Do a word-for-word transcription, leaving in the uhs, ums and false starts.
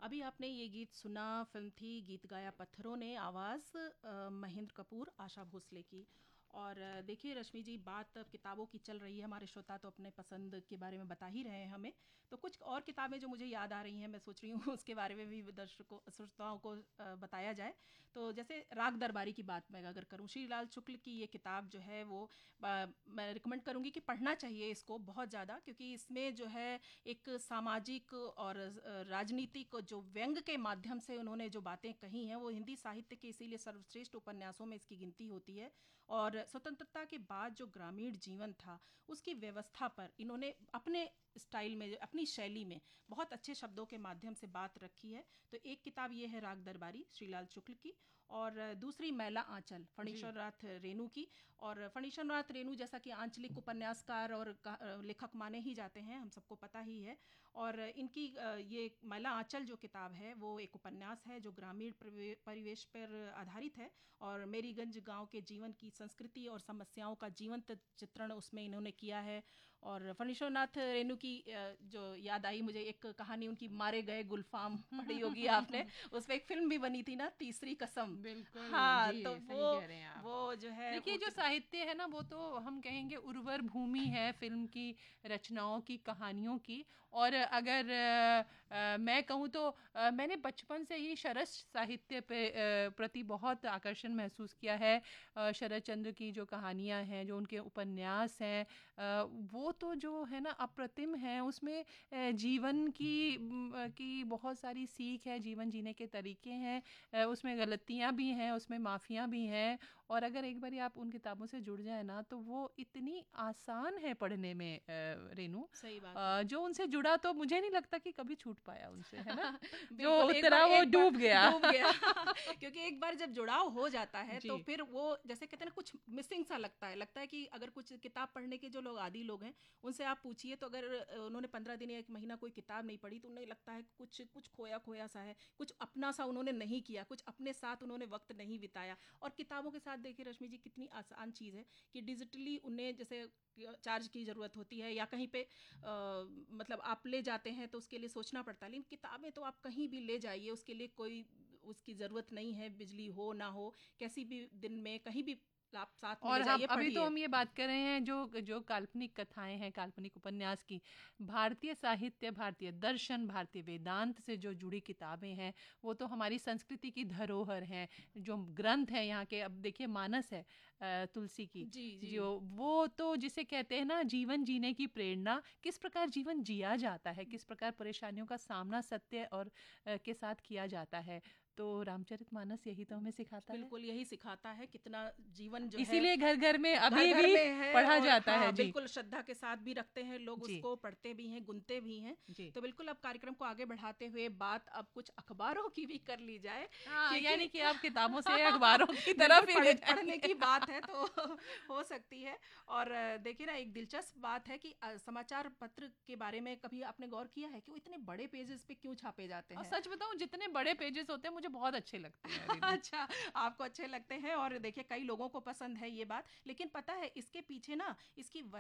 अभी आपने ये गीत सुना, फिल्म थी गीत गाया पत्थरों ने, आवाज़ अ, महेंद्र कपूर, आशा भोसले की। और अ, देखिए रश्मि जी, बात अब किताबों की चल रही है, हमारे श्रोता तो अपने पसंद के बारे में बता ही रहे हैं हमें। तो कुछ और किताबें जो मुझे याद आ रही हैं, मैं सोच रही हूँ उसके बारे में भी दर्शकों श्रोताओं को अ, बताया जाए। तो जैसे राग दरबारी की बात मैं अगर करूँ, श्री लाल शुक्ल की ये किताब जो है वो अ, मैं रिकमेंड करूँगी कि पढ़ना चाहिए इसको बहुत ज़्यादा, क्योंकि इसमें जो है एक सामाजिक और अ, राजनीतिक जो व्यंग के माध्यम से उन्होंने जो बातें कही हैं, वो हिंदी साहित्य के इसीलिए सर्वश्रेष्ठ उपन्यासों में इसकी गिनती होती है। और स्वतंत्रता के बाद जो ग्रामीण जीवन था, उसकी व्यवस्था पर इन्होंने अपने स्टाइल में, अपनी शैली में बहुत अच्छे शब्दों के माध्यम से बात रखी है। तो एक किताब ये है राग दरबारी श्रीलाल शुक्ल की, और दूसरी मैला आंचल जी। फणीश्वर नाथ रेणु की। और फणीश्वर नाथ रेणु जैसा कि आंचलिक उपन्यासकार और लेखक माने ही जाते हैं, हम सबको पता ही है। और इनकी ये मैला आंचल जो किताब है वो एक उपन्यास है जो ग्रामीण परिवेश पर आधारित है, और मेरीगंज गांव के जीवन की संस्कृति और समस्याओं का जीवंत चित्रण उसमें इन्होंने किया है। और फणीश्वर नाथ रेणु की जो याद आई मुझे, एक कहानी उनकी, मारे गए गुलफाम, पढ़ी होगी आपने, उस पर एक फिल्म भी बनी थी ना, तीसरी कसम। बिल्कुल हाँ, जी, तो सही वो कह रहे हैं आप। वो जो है देखिए, जो उत, साहित्य है ना, वो तो हम कहेंगे उर्वर भूमि है फिल्म की रचनाओं की, कहानियों की। और अगर अ, अ, मैं कहूँ तो अ, मैंने बचपन से ही शरद साहित्य पे अ, प्रति बहुत आकर्षण महसूस किया है। अ, शरद चंद्र की जो कहानियाँ हैं, जो उनके उपन्यास हैं, अ, वो तो जो है ना अप्रतिम है। उसमें अ, जीवन की म, अ, की बहुत सारी सीख है, जीवन जीने के तरीके हैं, अ, उसमें गलतियाँ भी हैं, उसमें माफ़ियाँ भी हैं। और अगर एक बार आप उन किताबों से जुड़ जाए ना, तो वो इतनी आसान है पढ़ने में, अ, रेनू, सही बात है। अ, जो उनसे जुड़ा तो मुझे नहीं लगता कि कभी छूट पाया उनसे, है ना? जो बिल्कुल, एक बार उतरा वो एक बार डूब गया। डूब गया। क्योंकि एक बार जब जुड़ाव हो जाता है तो जी। फिर वो, जैसे कहते हैं ना, कुछ मिसिंग सा लगता है लगता है कि अगर कुछ किताब पढ़ने के जो लोग आदी लोग हैं, उनसे आप पूछिए तो अगर अ, उन्होंने पंद्रह दिन या एक महीना कोई किताब नहीं पढ़ी, तो उन्हें लगता है कुछ कुछ खोया खोया सा है, कुछ अपना सा उन्होंने नहीं किया, कुछ अपने साथ उन्होंने वक्त नहीं बिताया। और किताबों के साथ देखिए रश्मि जी, कितनी आसान चीज़ है कि डिजिटली उन्हें जैसे चार्ज की ज़रूरत होती है, या कहीं पे आ, मतलब आप ले जाते हैं तो उसके लिए सोचना पड़ता है, लेकिन किताबें तो आप कहीं भी ले जाइए, उसके लिए कोई उसकी ज़रूरत नहीं है, बिजली हो ना हो, कैसी भी दिन में कहीं भी आप साथ में और ले हम जाइए, अभी तो पढ़िए। हम ये बात कर रहे हैं जो जो काल्पनिक कथाएं हैं, काल्पनिक उपन्यास की। भारतीय साहित्य, भारतीय दर्शन, भारतीय वेदांत से जो जुड़ी किताबें हैं, वो तो हमारी संस्कृति की धरोहर हैं। जो ग्रंथ हैं यहाँ के, अब देखिए मानस है अ, तुलसी की, जी जी। जो वो तो जिसे कहते हैं ना जीवन जीने की प्रेरणा, किस प्रकार जीवन जिया जाता है, किस प्रकार परेशानियों का सामना सत्य और अ, के साथ किया जाता है। तो रामचरितमानस यही तो हमें सिखाता है। बिल्कुल यही सिखाता है, कितना जीवन जो है इसीलिए घर घर में घर अभी घर भी में है। पढ़ा और जाता है। हाँ, जी। बिल्कुल श्रद्धा के साथ भी रखते हैं लोग, जी। उसको पढ़ते भी हैं, गुनते भी हैं। जी। तो बिल्कुल अब कार्यक्रम को आगे बढ़ाते हुए बात अब कुछ अखबारों की भी कर ली जाए, हाँ, क्योंकि यानी कि आप किताबों से अखबारों की बिल्कुल तरफ ही पढ़, ले पढ़ने जाएंगे। की बात है तो हो सकती है। और अ, देखिए ना, एक दिलचस्प बात है कि अ, समाचार पत्र के बारे में कभी आपने गौर किया है कि वो इतने बड़े पेजेस पे क्यों छापे जाते और हैं? सच बताऊं, जितने बड़े पेजेस होते हैं मुझे बहुत अच्छे लगते हैं, रेनू। अच्छा, आपको अच्छे लगते हैं, और देखिए कई लोगों को पसंद है ये बात, लेकिन पता है इसके पीछे ना, इसकी